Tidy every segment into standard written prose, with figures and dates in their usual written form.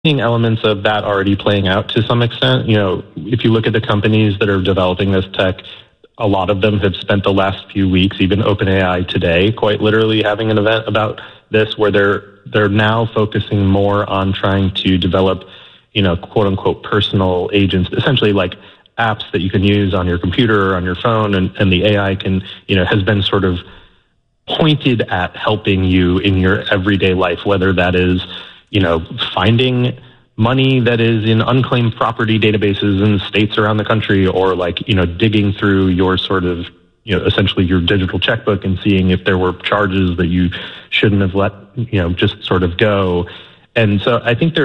seeing elements of that already playing out to some extent. If you look at the companies that are developing this tech, a lot of them have spent the last few weeks, even OpenAI today, quite literally having an event about this, where they're now focusing more on trying to develop, quote unquote, personal agents, essentially like apps that you can use on your computer or on your phone, and the AI has been sort of pointed at helping you in your everyday life, whether that is, finding money that is in unclaimed property databases in states around the country, or digging through your sort of, essentially your digital checkbook and seeing if there were charges that you shouldn't have let, just sort of go. And so I think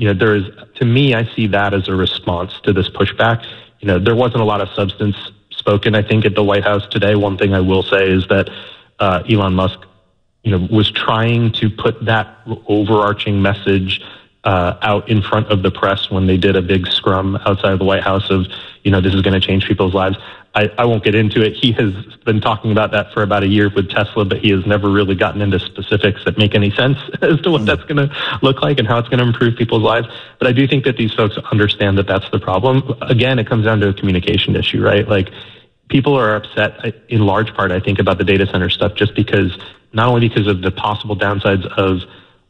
to me, I see that as a response to this pushback. There wasn't a lot of substance spoken, I think, at the White House today. One thing I will say is that Elon Musk, was trying to put that overarching message out in front of the press when they did a big scrum outside of the White House of, this is going to change people's lives. I won't get into it. He has been talking about that for about a year with Tesla, but he has never really gotten into specifics that make any sense as to what that's going to look like and how it's going to improve people's lives. But I do think that these folks understand that that's the problem. Again, it comes down to a communication issue, right? Like, people are upset in large part, I think, about the data center stuff, just because, not only because of the possible downsides of,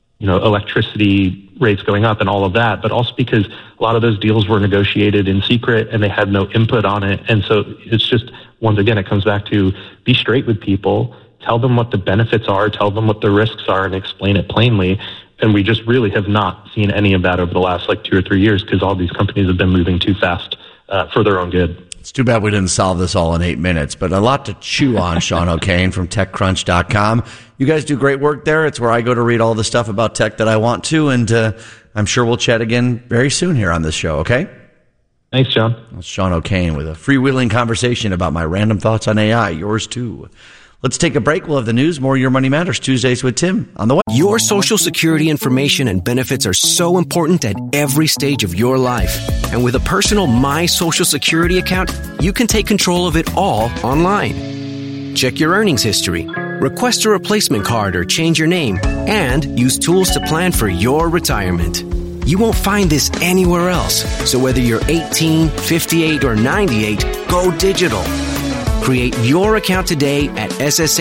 electricity rates going up and all of that, but also because a lot of those deals were negotiated in secret and they had no input on it. And so it's just, once again, it comes back to be straight with people, tell them what the benefits are, tell them what the risks are, and explain it plainly. And we just really have not seen any of that over the last 2 or 3 years, because all these companies have been moving too fast for their own good. It's too bad we didn't solve this all in 8 minutes, but a lot to chew on, Sean O'Kane from TechCrunch.com. You guys do great work there. It's where I go to read all the stuff about tech that I want to, and I'm sure we'll chat again very soon here on this show, okay? Thanks, John. That's Sean O'Kane with a freewheeling conversation about my random thoughts on AI, yours too. Let's take a break. We'll have the news, more Your Money Matters Tuesdays with Tim on the way. Your Social Security information and benefits are so important at every stage of your life. And with a personal My Social Security account, you can take control of it all online. Check your earnings history, request a replacement card or change your name, and use tools to plan for your retirement. You won't find this anywhere else. So whether you're 18, 58, or 98, go digital. Create your account today at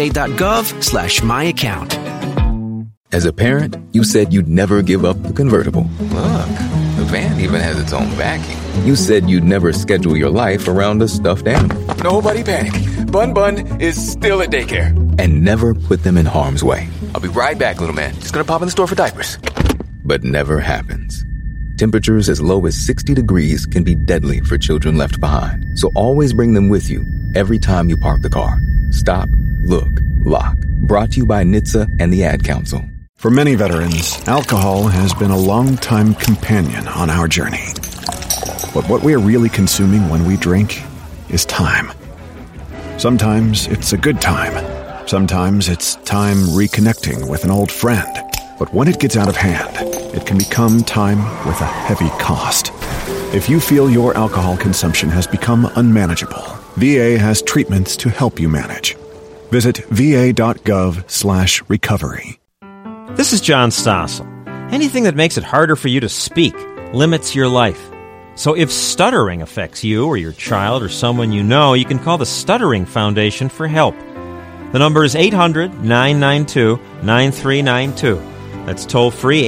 ssa.gov/myaccount. As a parent, you said you'd never give up the convertible. Look, the van even has its own backing. You said you'd never schedule your life around a stuffed animal. Nobody panic. Bun Bun is still at daycare. And never put them in harm's way. I'll be right back, little man. Just gonna pop in the store for diapers. But never happens. Temperatures as low as 60 degrees can be deadly for children left behind. So always bring them with you every time you park the car. Stop, look, lock. Brought to you by NHTSA and the Ad Council. For many veterans, alcohol has been a long-time companion on our journey. But what we are really consuming when we drink is time. Sometimes it's a good time. Sometimes it's time reconnecting with an old friend. But when it gets out of hand, it can become time with a heavy cost. If you feel your alcohol consumption has become unmanageable, VA has treatments to help you manage. Visit va.gov/recovery. This is John Stossel. Anything that makes it harder for you to speak limits your life. So if stuttering affects you or your child or someone you know, you can call the Stuttering Foundation for help. The number is 800-992-9392. That's toll-free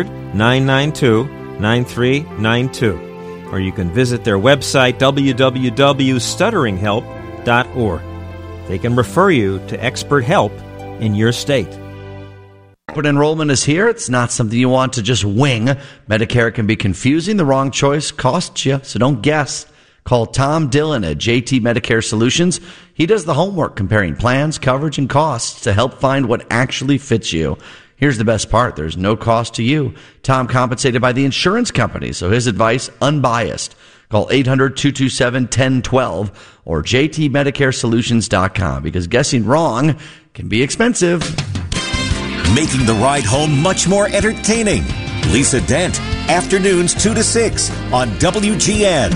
800-992-9392. Or you can visit their website, www.stutteringhelp.org. They can refer you to expert help in your state. Open enrollment is here. It's not something you want to just wing. Medicare can be confusing. The wrong choice costs you, so don't guess. Call Tom Dillon at JT Medicare Solutions. He does the homework comparing plans, coverage, and costs to help find what actually fits you. Here's the best part. There's no cost to you. Tom compensated by the insurance company, so his advice, unbiased. Call 800-227-1012 or jtmedicaresolutions.com, because guessing wrong can be expensive. Making the ride home much more entertaining. Lisa Dent, afternoons 2 to 6 on WGN.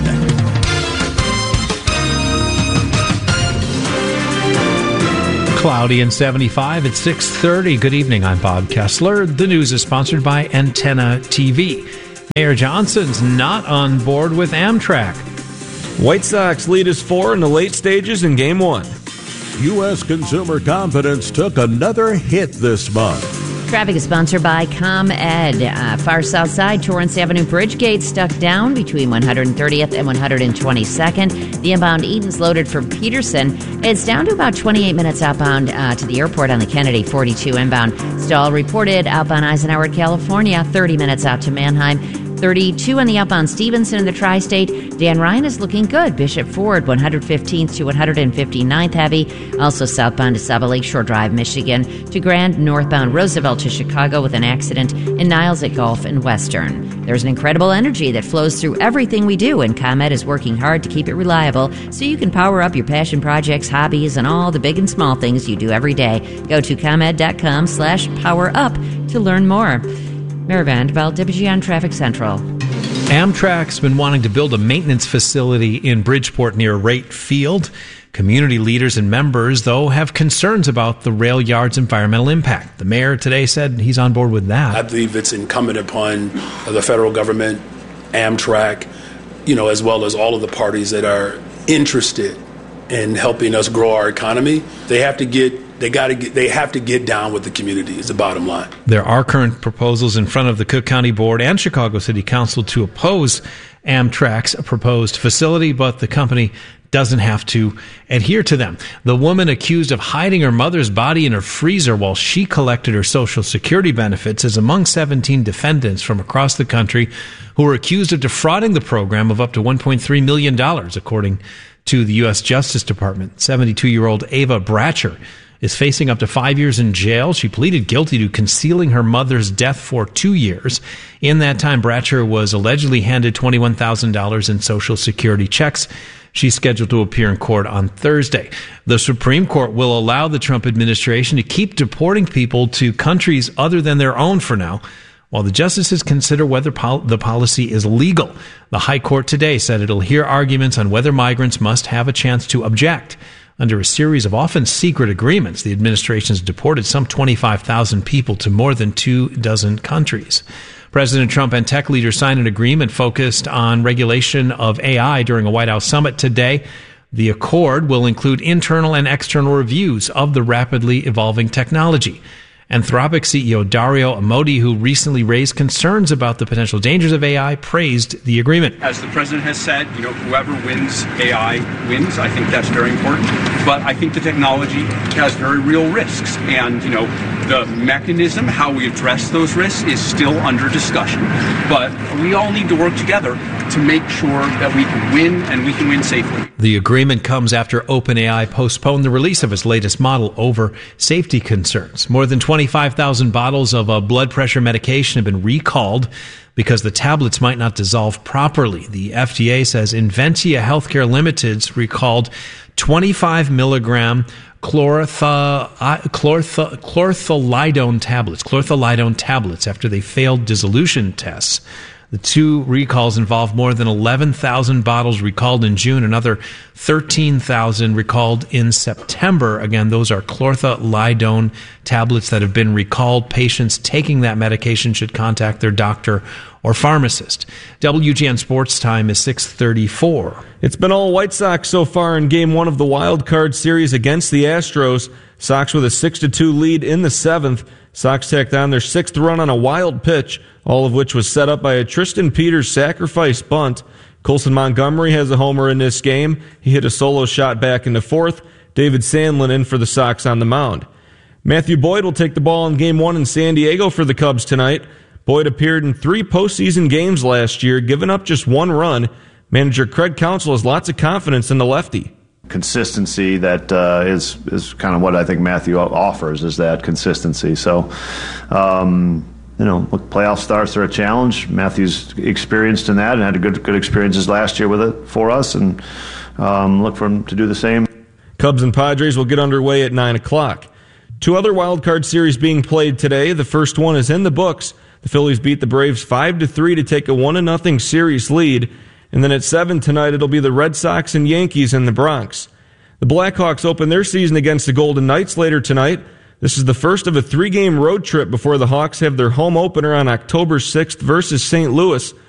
Cloudy and 75 at 6:30. Good evening, I'm Bob Kessler. The news is sponsored by Antenna TV. Mayor Johnson's not on board with Amtrak. White Sox lead is 4 in the late stages in Game 1. U.S. consumer confidence took another hit this month. Traffic is sponsored by ComEd. Far south side, Torrance Avenue Bridge Gate stuck down between 130th and 122nd. The inbound Eaton's loaded from Peterson. It's down to about 28 minutes outbound to the airport on the Kennedy, 42 inbound. Stall reported outbound Eisenhower, California, 30 minutes out to Mannheim. 32 on the outbound Stevenson in the tri-state. Dan Ryan is looking good. Bishop Ford, 115th to 159th heavy. Also southbound to Saba Lakeshore Drive, Michigan, to Grand, northbound Roosevelt to Chicago with an accident in Niles at Gulf and Western. There's an incredible energy that flows through everything we do, and ComEd is working hard to keep it reliable so you can power up your passion projects, hobbies, and all the big and small things you do every day. Go to ComEd.com/powerup to learn more. Mayor Vanderbilt, WGN Traffic Central. Amtrak's been wanting to build a maintenance facility in Bridgeport near Wright Field. Community leaders and members, though, have concerns about the rail yard's environmental impact. The mayor today said he's on board with that. I believe it's incumbent upon the federal government, Amtrak, as well as all of the parties that are interested in helping us grow our economy. They have to get down with the community is the bottom line. There are current proposals in front of the Cook County Board and Chicago City Council to oppose Amtrak's proposed facility, but the company doesn't have to adhere to them. The woman accused of hiding her mother's body in her freezer while she collected her Social Security benefits is among 17 defendants from across the country who were accused of defrauding the program of up to $1.3 million, according to the U.S. Justice Department. 72-year-old Ava Bratcher is facing up to 5 years in jail. She pleaded guilty to concealing her mother's death for 2 years. In that time, Bratcher was allegedly handed $21,000 in Social Security checks. She's scheduled to appear in court on Thursday. The Supreme Court will allow the Trump administration to keep deporting people to countries other than their own for now, while the justices consider whether the policy is legal. The High Court today said it'll hear arguments on whether migrants must have a chance to object. Under a series of often secret agreements, the administration has deported some 25,000 people to more than 24 countries. President Trump and tech leaders signed an agreement focused on regulation of AI during a White House summit today. The accord will include internal and external reviews of the rapidly evolving technology. Anthropic CEO Dario Amodei, who recently raised concerns about the potential dangers of AI, praised the agreement. As the president has said, whoever wins AI wins. I think that's very important. But I think the technology has very real risks. And, the mechanism, how we address those risks, is still under discussion. But we all need to work together to make sure that we can win and we can win safely. The agreement comes after OpenAI postponed the release of its latest model over safety concerns. More than 25,000 bottles of a blood pressure medication have been recalled because the tablets might not dissolve properly. The FDA says Inventia Healthcare Limited's recalled 25 milligram chlorthalidone tablets after they failed dissolution tests. The two recalls involve more than 11,000 bottles recalled in June, another 13,000 recalled in September. Again, those are chlorthalidone tablets that have been recalled. Patients taking that medication should contact their doctor or pharmacist. WGN Sports Time is 6:34. It's been all White Sox so far in Game 1 of the Wild Card Series against the Astros. Sox with a 6-2 lead in the 7th. Sox tacked on their 6th run on a wild pitch, all of which was set up by a Tristan Peters sacrifice bunt. Colson Montgomery has a homer in this game. He hit a solo shot back in the 4th. David Sandlin in for the Sox on the mound. Matthew Boyd will take the ball in Game 1 in San Diego for the Cubs tonight. Boyd appeared in 3 postseason games last year, giving up just 1 run. Manager Craig Counsell has lots of confidence in the lefty. Consistency that is kind of what I think Matthew offers, is that consistency. So, look, playoff starts are a challenge. Matthew's experienced in that and had a good experiences last year with it for us, and look for him to do the same. Cubs and Padres will get underway at 9 o'clock. 2 other wild card series being played today. The first one is in the books. The Phillies beat the Braves 5-3 to take a 1-0 series lead. And then at 7 tonight, it'll be the Red Sox and Yankees in the Bronx. The Blackhawks open their season against the Golden Knights later tonight. This is the first of a 3-game road trip before the Hawks have their home opener on October 6th versus St. Louis.